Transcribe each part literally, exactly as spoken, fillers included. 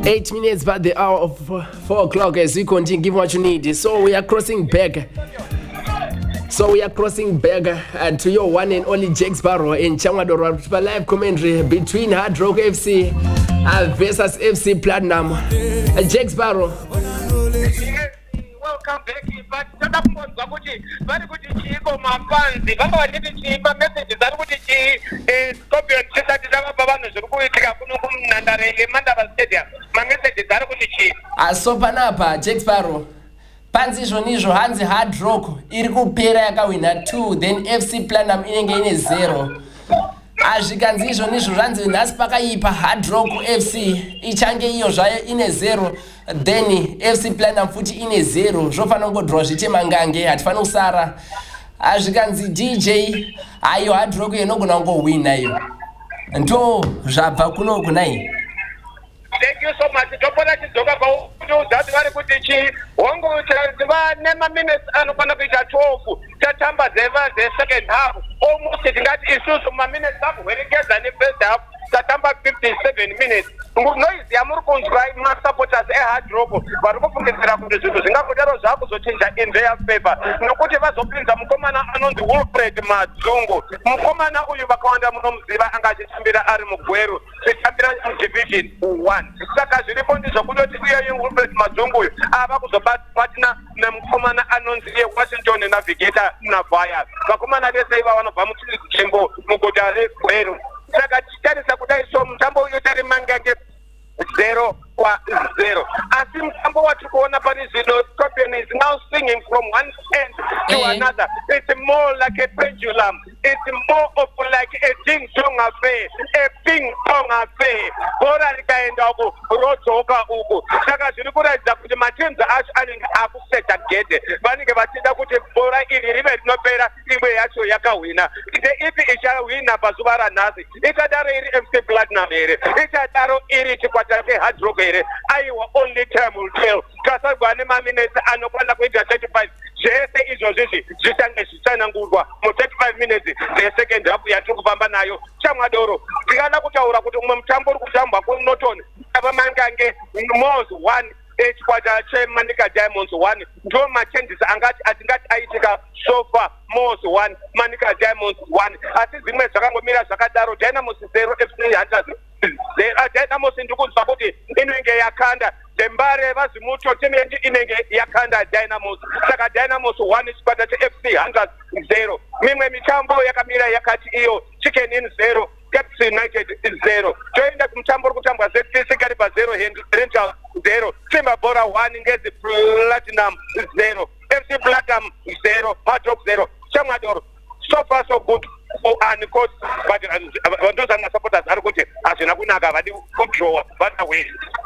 Eight minutes by the hour of four o'clock as we continue give what you need. So we are crossing back. So we are crossing back uh, to your one and only Jack Sparrow in Changadoro live commentary between Hard Rock F C uh, versus F C Platinum. Uh, Jack Sparrow. Welcome back. But tata kumbonza kuti vari kuti chiko mapanzi vanga vachiti chipa message dzari kuti chi Scorpion chisati zvakabva vanhu zviri kuitika kuno kumunhandare yeMandava Stadium mamessage dzari kuti chi aso panapa Jack Sparrow panzi izvonizvo hanzi Hard Rock iri kupera yakawina two then F C Platinum inenge ine zero azvikanzi izvonizvo zvanzi nhasi pakaipa Hard Rock F C ichange iyo zvayo ine zero then F C Platinum futi ine zero zvofanira kungodhura zvichemangange hatifani kusara azvikanzi D J ayo Hard Rock inogona kungowina iyo ndo zvabva kuno kunai. Thank you so much. Topona chidzoka pauti udzati vari kuti chi hongu tiva nemaminutes anokwana kuita twelve tatamba dzeva dzesecond half almost tingati isusu maminutes akuhwerekeza nefirst half tatamba fifty-seven minutes noise yamuri kunzwa masupporters eHard Rock vari kufungidzira kuti zvinhu zvingangodaro zvakuzochinja in their favor nokuti vazopinza mukomana anonzi Wilfred Madzungu. Mukomana uyu vakawanda munomuziva anga achitambira ari mugweru achitambira division one saka zviripo ndizvo kutoti uyeyu Wilfred Madzungu uyu ava kuzobatana nemukomana anonzi Washington Navigator Navaya. Vakomana vese iva vanobva muchimbo muguta regweru saka tichitarisa kudai so mutambo uyu tari mangange zero kwa zero asi mutambo watiri kuona pani zvino Scorpion is now swinging from one end to mm. another. It's more like a pendulum. It's more of like a ding dong affair, a ping pong affair. Bora rikaenda uku rodzoka uku saka zviri kuratidza kuti mateams acho anenge akuseta gede vanenge vachida kuti bora iri rive rinopera imwe yacho yakahwina ipi ichahwina pazuva ranhasi ichadaro iri F C Platinum here ichadaro iri chikwata cheHard Rock here aiwa only time will tell kasagwa nemaminutes anokwana kuita thirty-five zvese izvozvizvi zvichange zvichanangurwa mu thirty-five minutes dzesecond half yatiri kufamba nayo. Chamwadoro tikada kutaura kuti umwe mutambo uri kutambwa kuNorton ava mangange Mos one echikwata cheManika Diamonds one ndo machanges angati atingati aitika so far. Mos one Manika Diamonds one asi zvimwe zvakangomira zvakadaro Dynamos zero F C Hunters Dynamos ndikunzwa kuti inenge yakanda Dembare vazimuto temendi inenge yakanda Dynamos saka Dynamos one chikwata cheF C Hunters zero. Mimwe mitambo yakamira yakati iyo Chicken Inn zero Caps United zero. Toenda kumutambo uri kutambwa Z C C Kariba zero Rangers zero Simba Bora one ngezi Platinum zero F C Platinum zero Hard Rock zero. Chamwadoro so far so good for an coach but those are not supporters are good asina kunaka vadi kudraw vana win.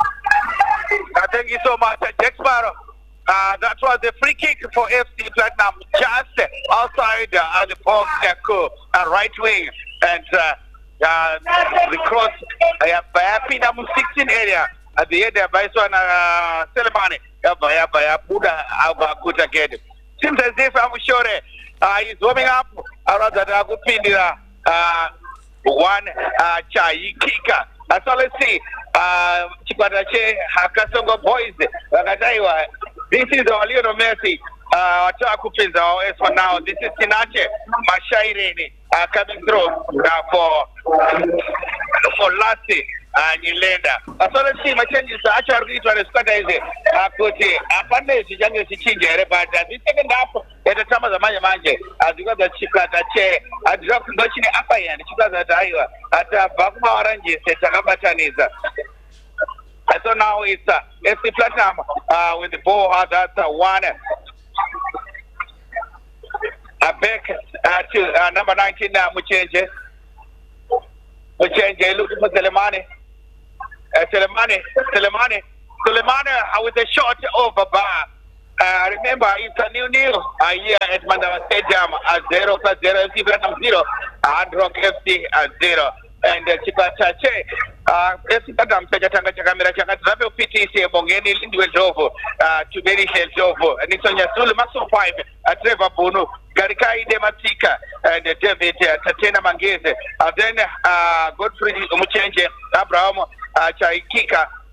Thank you so much, Jack Sparrow. Uh, that was a free kick for F C Platinum just outside uh, the box uh, right wing and uh, uh, the cross by Pinam sixteen area at the end by Swana Selemani by Buddha Good again. Seems as if I'm sure uh, he's warming up around that Agupindira uh, one uh, Chai kicker. That's all let's see. Uh, Chikwatache Hakasongo boys. This is our Lionel Messi. Uh, as for now, this is Sinache Mashaireni uh, coming through uh, for for Lassie and Yelenda. As well as see, my changes actually to the squad is a good apparently the youngest change, but the second half at the time of the Maya Manje, as you got the Chikwatache, I dropped the Chine Apayan, Chikwatache at Bagma Orange, Setagabataniza. So now it's uh, F C Platinum uh, with the ball. Uh, that's uh, one. Uh, back uh, to uh, number nineteen now, uh, Muchenje. Muchenje looking for Selemani. Uh, Selemani, Selemani, Selemani uh, with a shot over bar. Uh, remember, it's a new new uh, here at Mandava Stadium at uh, zero plus zero. F C Platinum zero. Hard Rock F C at uh, zero. And uh, Chikwatache, uh, F C Platinum Sajatanga Chakamera Chakatravio P T C Bongeni Lindwell Jovo, uh, Tuberi Hill Jovo, and it's on Yasulu Maso five, uh, Trevor Bono, Garikai Dematika, and uh, David uh, Tatena Mangese, uh, then uh, Godfrey Umuchenje, Abraham uh, Chaikika,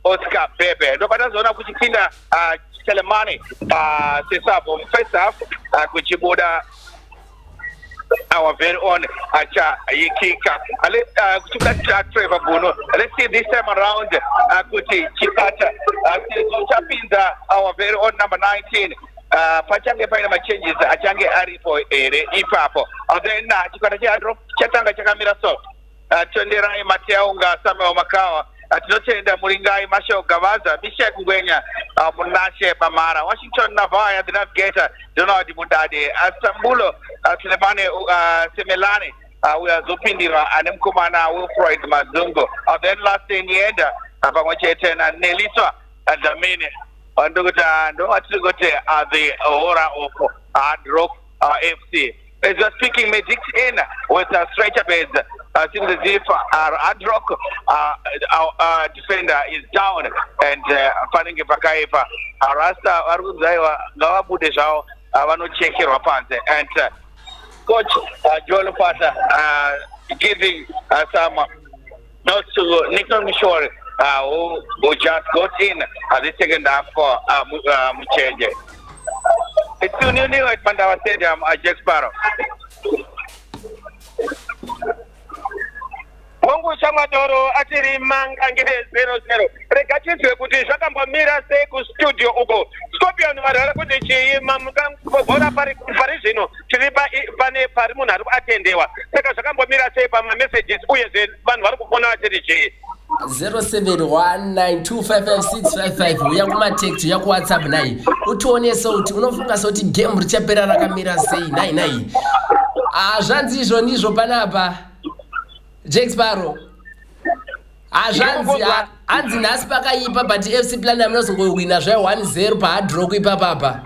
Oscar Bebe. Ndopata zona kuchipinda uh, Selemani uh, Sesabo first half uh, kuchibuda our very own Acha Yikika. Uh, uh, Trevor Bruno. Let's see this time around uh, Kuti Chikata uh, Chapinda, our very own number nineteen. Uh, Pachange paina changes Achange Aripo Ere Ipapo. And then uh, Chikata Chadro Chatanga Chakamira so uh, Chenderai Mateaunga Samuel Makawa. Atinochenda Muringai Masho Gavaza, Michelle Gwenya, uh, Munashe Bamara, Washington Navaya, the navigator, Donald Mudade, Astambulo, uh, Sulemane uh, Semelani, uh, we are Zupindira, and Mkumana, Wilfred Mazungo. Uh, then last in the end, Abamacheten and Nelisa, and the Mini, and Duguta, no, at the Aura of Hard Rock uh, F C. As we're speaking, Magic in with a stretcher base. Uh, since as if our ad rock uh, our uh, defender is down and finding a Pakaipa, our Rasta Aruzaiwa, Gawabude Zao, Avano Chekiro Panze, and uh, Coach uh, Joel Pata uh, giving uh, some notes to Nikhil Mishore, uh, who, who just got in uh, the second half for uh, Muchenje. It's still new new at Pandawa Stadium, uh, Jack Sparrow. Mungu Chamadoro atiri mangangire zero zero. Rekachitwe kuti zvakambomira sei ku studio uko. Scorpion varara kuti chiyima mukambobora pari pari zvino tiri pane pari munhu ari kuatendewa. Saka zvakambomira sei pama messages uye vanhu vari kufona vatiri chii. zero seven one nine two five five six five five uya kumatext uya kuwhatsapp nai utionese kuti unofunga sekuti game richapera rakamira sei nai nai. Ah, zvanzi izvo ndizvo panapa Jack Sparrow. Azvanzi hanzi nhasi pakaipa but F C Platinum munozongowina zve one zero paHard Rock ipapapa.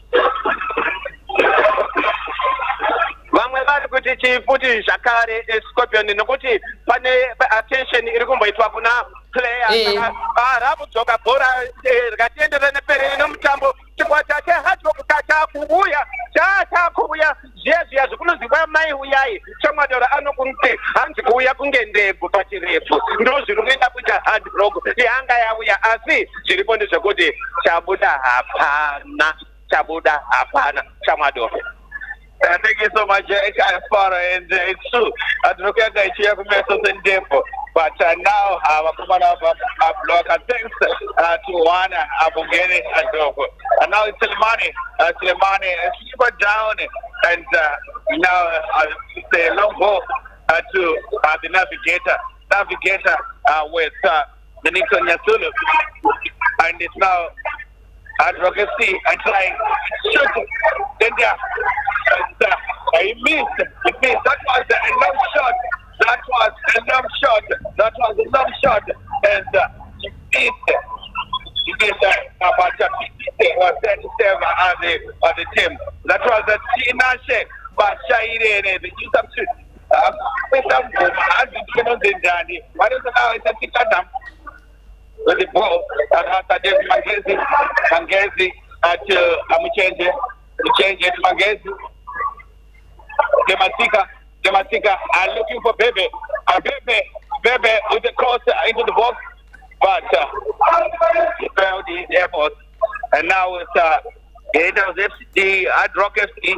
Vamwe vari kuti chifuti zvakare Scorpion nokuti pane attention iri kumboitwa kuna player ara kudzoka bhora rikatienderera neperi nomutambo chikwata cheHard Rock chakuuya chakuuya zviya zviya zvikunozikwa mai uyai Chamadoro anokunti hanzi kuuya kunge ndebvu pachirefu ndo zviri kuita kuti Hard Rock yanga yauya asi zviripo ndezvekuti chabuda hapana chabuda hapana Chamadoro. Uh, thank you so much, uh, Sparrow, and uh, it's true. I don't know if you have a depot, but uh, now I'm a command of a block. And thanks uh, to one Abugeni and Dogo. And now it's Selemani, uh, Selemani, super down, and uh, now uh, it's a long ball uh, to uh, the navigator, navigator uh, with uh, the Nixon Yasulu, and it's now Hard Rock F C and trying shoot. Then there, and uh, he missed. He missed. That was a long shot. That was a long shot. That was a long shot, and uh, he missed. He missed. Uh, about fifty or thirty-seven on the on the team. That was a Tinashe, but Shaire and the substitute. Uh, with some hands in the Danny. What is it now? It's a Tikadam. With the ball, and after this, Mangezi, Mangezi at uh, Amuchenje, Muchenje to Mangezi, Dematika, Dematika are looking for Bebe, and Bebe, Bebe with the cross into the box, but uh, he failed his efforts, and now it's uh, it was F C, Hard Rock F C.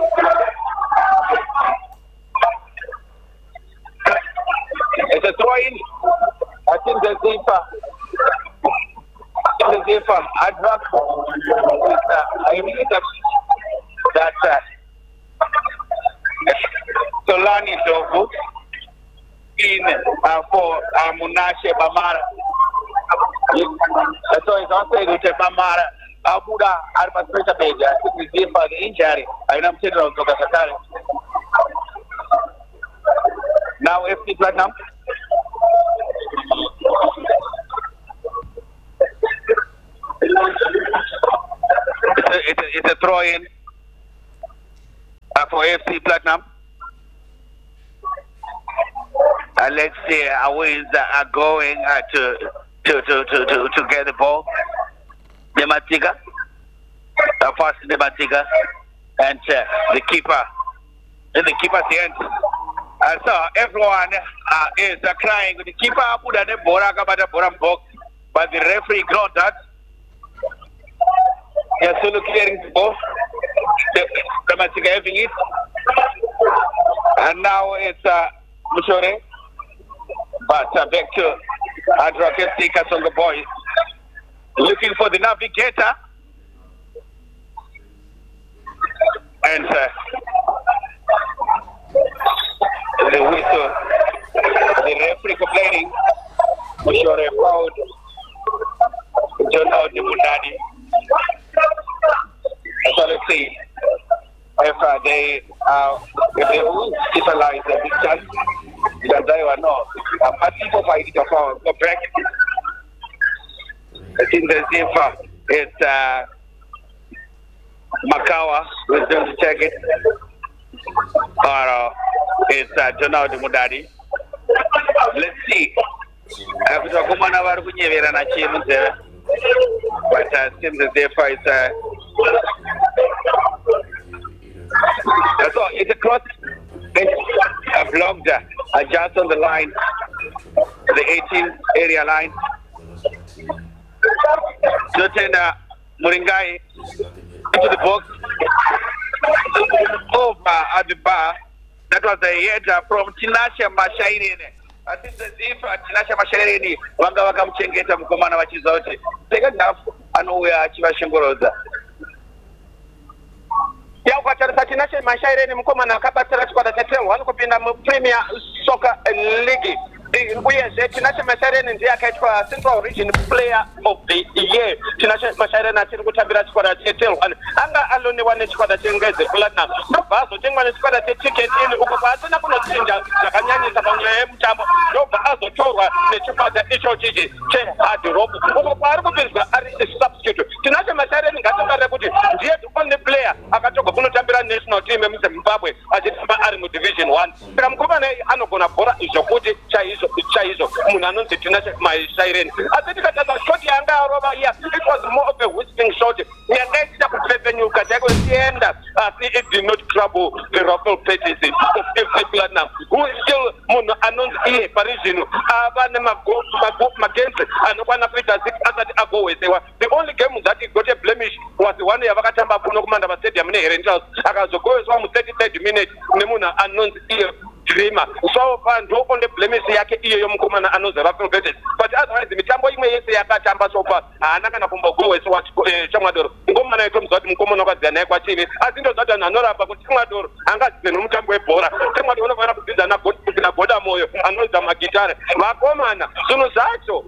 It's a throw-in. I think the keeper. The keeper, Hard Rock, I mean that uh, Solani Dogo in uh, for uh, Munashe Bamara. So it's also a good Bamara. Abuda Arma Special Page. I think we for the injury. I know I'm of Tokasakari. Now F C Platinum. It's a, it's a, it's a throw in uh, for F C Platinum. Uh, let's see how is uh, going uh, to, to, to, to, to, to get the ball. Dematika, uh, first Dematika, and uh, the keeper, and the keeper's hand. Uh, so everyone uh, is uh, crying. The keeper put the ball, but the ball box. But but the referee ignored that. They're still clearing the ball. Damatsika having it. And now it's uh, Mushore. But uh, back to Adrock F C Kasongo boys. Looking for the navigator. And uh, the whistle, the referee complaining. Mushore fouled Jonah Mundadi. So let's see if uh, they uh, if they will utilize the big chance. That they were not. A party for fighting the foul. Go back. I think the if uh, it's uh, Makawa who's going to check it, or uh, it's uh, Jonah Mundadi. Let's see. After a woman over Kunyevera and achievement there, but uh, seems as if it's uh, so it's a cross. It's a blocked uh, just on the line, the eighteen area line. Joten uh, Muringai into the box over at the bar. That was a header from Tinashe Mashairene. I think the if Tinashe Mashairene wanga wakamchengeta mkomana wachiza wote. Second half anouya chivashingoroza. Ya ukatarisa Tinashe Mashairene mkomana kabatela chikwata tetemu wanukupinda mu Premier Soccer League. Uyeze Tinashe Mashairene ndiye akaitwa Central Region Player of the Year. Tinashe Mashairene atiri kutambira chikwata tetemu anga alone wane chikwata chengeze Platinum. Bazo chengwane chikwata ticket ini ukupatana kunochinja zakanyanyisa panyaya mutambo ndoba azotorwa nechikwata icho chichi che hard rope uko kwari kupinzwa ari substitute. Tinashe Mashairene ngatongare kuti ndiye the only player akatoka kunotambira national team emuZimbabwe achitamba ari mu Division one. Saka mukomana anogona bhora izvokuti chaizo chaizo munhu anonzi Tinashe Mashairene. Asi tikatasa shot yanga arova iya it was more of a whistling shot. Yanga ichita kupepenyuka chaiko sienda asi it did not trouble the Rafael Pettis of F C Platinum who is still munhu anonzi iye parizvino ava nemagenzi anokwana kuita six asati agohwesewa. The only game that he got a blemish was the one yavakatamba kuno kumandava stadium neherentals akazogohweswa mu thirty-third minute nemunhu anonzi iye Dreamer. So far ndo only blemish yake iyo yomukomana anozi Rafael Pettis. But otherwise mitambo imwe yese yakatamba so far haana kana kumbogohweswa chamwadoro ngomana yetomuzwa kuti mukomana kwadzira naye kwachini asi ndozvati vanhu vanoramba kuti chamwadoro angadzidze nomutambo webhora. Chamwadoro unofanira kudzidza nagoda moyo anoita magitare vakomana zvinhu zvacho.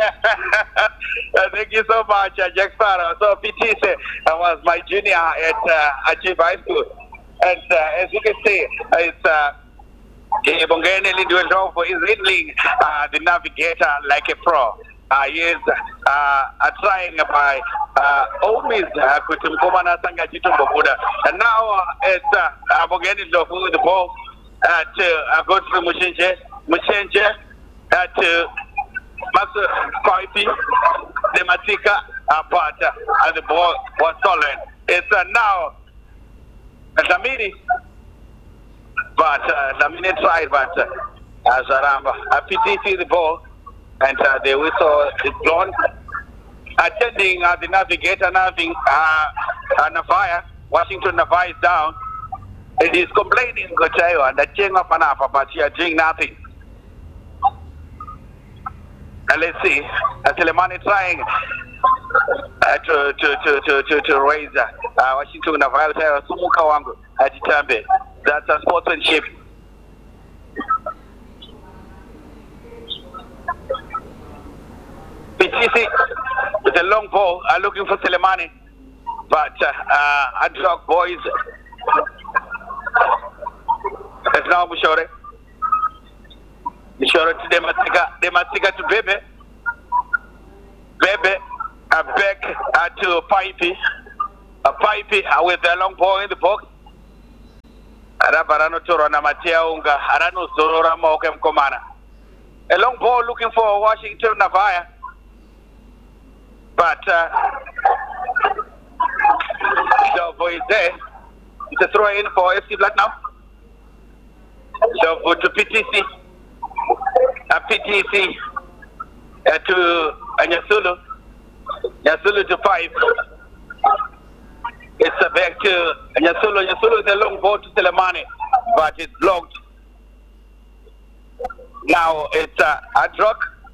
Thank you so much, uh, Jack Sparrow. So P T C uh, was my junior at uh, Achieve High School, and uh, as you can see, uh, it's uh, Bongene Lidweldovo is handling uh, the navigator like a pro. Uh, he is uh, uh, trying by uh, always uh, Kutumkomana Sanga Chitumbokuda, and now uh, it's uh, Bongene Lidweldovo with the ball uh, to uh, go through Mushenje, Mushenje uh, to Master Koipi, the Matika, uh, but uh, the ball was stolen. It's uh, now Lamini, but uh, Lamini tried, but uh, Zaramba, uh, P T C the ball, and uh, the whistle is blown. Attending uh, the navigator, nothing, uh, uh, Navaya, Washington Navaya is down. It is complaining, Gotayo, and the chain of Anafa, but she are doing nothing. And let's see, uh, Selemani trying uh, to, to, to, to, to, to raise uh, Washington Navaya, Sumuka Wangu at Itambe. That's a sportsmanship. P T C with a long ball are looking for Selemani, but uh, uh, Adrock boys. It's now Mushore. Mushore to Dematika, Dematika to Bebe. Bebe uh, back uh, to Pipey. A Pipey uh, with a long ball in the box. Arabarano Torana Matia Unga, Arano Zorora Mokem Komana. A long ball looking for Washington Navaya. But uh, Delvo is there. It's a throw in for F C Platinum. Delvo to P T C. Uh, P T C uh, to and Nyasulu. Nyasulu to five. It's a back to Nyasulu. Nyasulu is a long ball to Selemani, but it's blocked. Now it's uh, Adrock.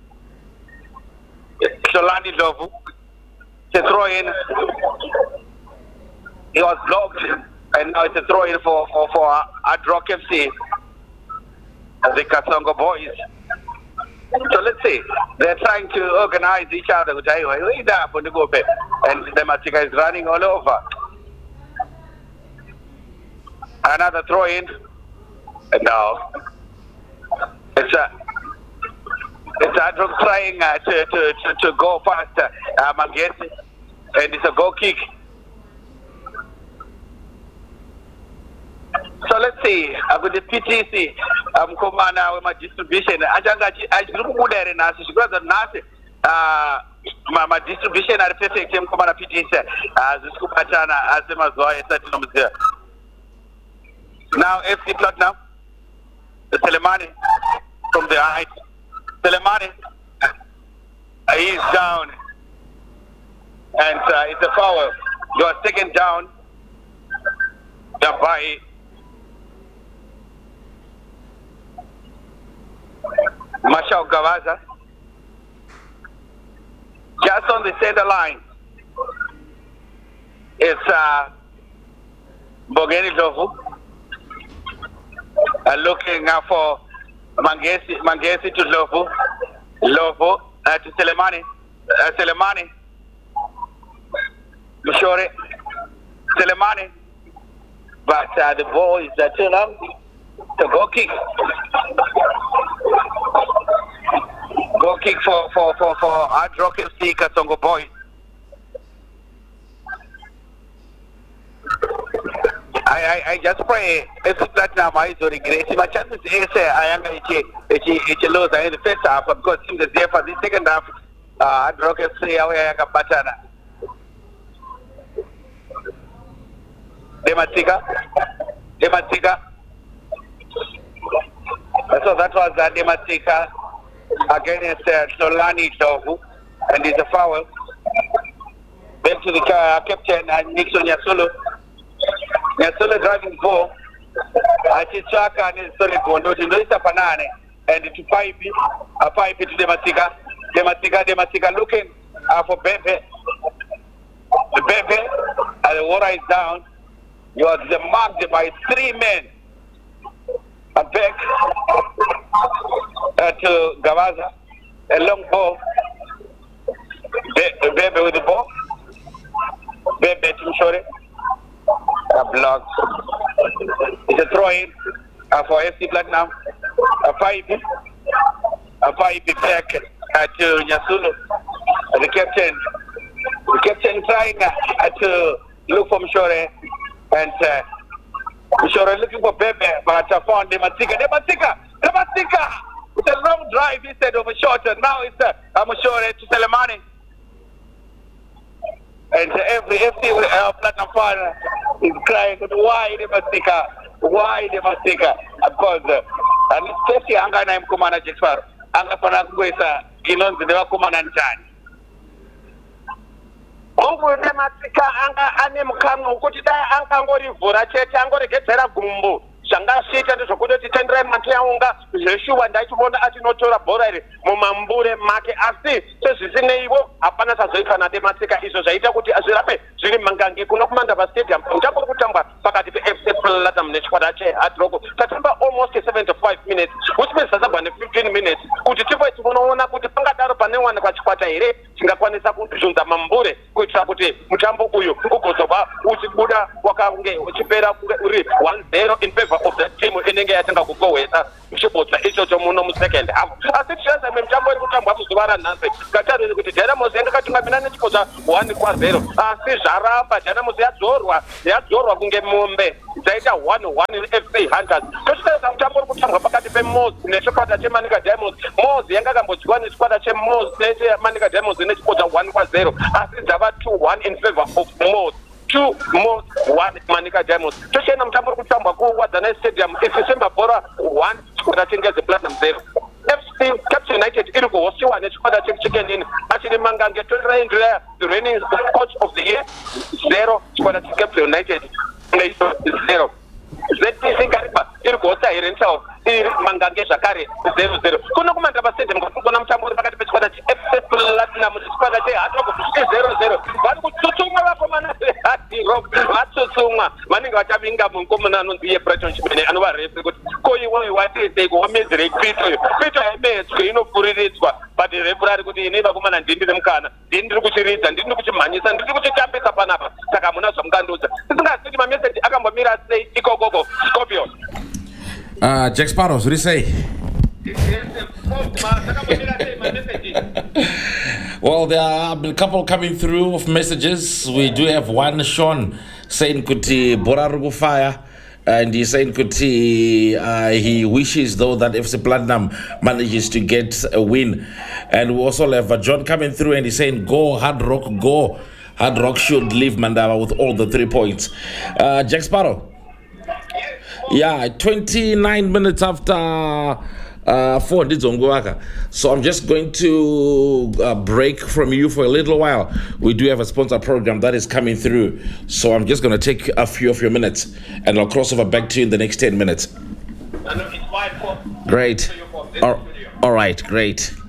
Sholani Dovu. To throw in. He was blocked, and now it's a throw in for, for, for Adrock F C. The Kasongo boys. So let's see. They're trying to organize each other. And Dematika is running all over. Another throw in. And now it's a it's Adrock trying uh, to, to, to, to go faster. Um, I'm guessing. And it's a goal kick. So let's see. I'm with the P T C. I'm coming now with my distribution. I just I just look good at it now. So she goes to Nasi. Uh, my my distribution at the perfect team. Come on, P T C. As the school patana as them as well. It's there. Now F C Platinum. The Selemani from the height. Selemani. Uh, he's down, and uh, it's a foul. You are taken down. By Mashao Gavaza, just on the center line. It's uh, Bogeni Dovu uh, looking uh, for Mangesi, Mangesi to Lovu, Lovu uh, to Selemani, uh, Selemani, Mushore, Selemani, but uh, the ball is uh, too long to go kick. Go kick for for for for Adrock F C Kasongo boys. I I I just pray if Platinum is on regress. My chances is I am a a loss in the first half because it seems there for the second half. Uh, Adrock F C away a batana. Dematika, Dematika. So that was uh, Dematika against uh, Solani Dovu, and it's a foul. Back to the uh, captain, uh, Nixon Nyasulu. Nyasulu driving ball. Achichaka and Sorry Gondo, Noisa Panane, and to pipe it, a pipe to Dematika. Dematika, Dematika looking uh, for Bebe. Bebe, and the water is down. You are marked by three men. A back uh, to Gavaza, a long ball. Be- Bebe with the ball. Bebe to Shore. A block. It's a throw in uh, for F C Platinum. A pipe. A pipe back uh, to Nyasulu. Uh, the captain. The captain trying uh, to look for Mshore. And uh, Mshore looking for Bebe, but I found Dematika. Dematika! Dematika! It's a long drive instead of a short. And now it's uh, Mshore to Selemani. And uh, every F C uh, Platinum fan is crying, why Dematika? Why Dematika? Because, uh, and especially Anga na Mkumana Jexfaro. Anga Panakuesa, Inonzi, they were Kumana Nchani. Mungu Dematika anga ane mukano kuti dai anga ngori vhura chete angoregedzera gumbo zvangashita ndezvokuti tendere mati yaunga zveshuwa ndaichiona atinotora bhora iri mumambure make asi sezvisineivo hapana sazoitwa naDematika izvo zvaita kuti zvirambe zviri mangange kuno kumandava stadium mutambo uri kutambwa pakati peF C Platinum nechikwata cheHardrock tatamba almost seventy-five minutes which means zvasabva ne-fifteen minutes kuti tifo tinoona kuti pangadaro pane wana pachikwata here tingakwanisa kuzunza mambure kuitira kuti mutambo uyu ugozobva uchibuda wakange uchipera kunge uri one zero in favor of the team inenge yatanga kugohwesa chibodzwa ichocho muno musecond half asi tichaza mutambo uri kutambwa kuzuva ranhasi ngatarire kuti Dynamos yanga katingapinda nechibodzwa one kwa zero asi zvaramba Dynamos yadzorwa yadzorwa kunge mombe dzaita one one F C Hunters tochitaza mutambo uri kutambwa pakati peMoz nechikwata cheManika Diamonds. Moz yanga akambodyiwa nechikwata cheMoz nechemanika Diamonds nechibodzwa one kwa zero asi dzava two one in favor of Moz. Two more one Manika Diamonds. Toshena mutambo uri kutambwa kuWadzana Stadium December bora one chikwata chengezi Platinum zero. F C Capital United iri kuhosiwa nechikwata chechicken in achiri Andrea, the reigning coach of the year, zero. Chikwata Capital United, zero. Z T C Kariba, irigota here himself, iri Mangange Zakari, zero zero. Kuno kumanda basente mukona mtambo pakati pechikwata F C Platinum chikwata chehatoko zero zero. Vari kutsutsumwa vakomana hati rock, vatsutsumwa vanenge vachavinga mukomana anonzi Brighton Chimene anova referee kuti koiwe watete wamedzere Pito yo. Pito yemetswe inopfuriridzwa but referee ari kuti ine vakomana ndindiri mukana, ndindiri kuchiridza, ndindiri kuchimhanyisa, ndindiri kuchitambisa panapa. Saka muna zvamukandudza. Tisingazivi mamessage akambomira sei ikoko. Scorpio. Uh, Jack Sparrow, what do you say? Well, there are a couple coming through of messages. We do have one, Sean, saying Kuti Borarugu fire. And he's saying Kuti, uh, he wishes though that F C Platinum manages to get a win. And we also have uh, John coming through and he's saying, go Hard Rock, go. Hard Rock should leave Mandava with all the three points. Uh, Jack Sparrow. Yeah, twenty-nine minutes after uh, four. So I'm just going to uh, break from you for a little while. We do have a sponsor program that is coming through. So I'm just going to take a few of your minutes and I'll cross over back to you in the next ten minutes. Great. All, all right, great.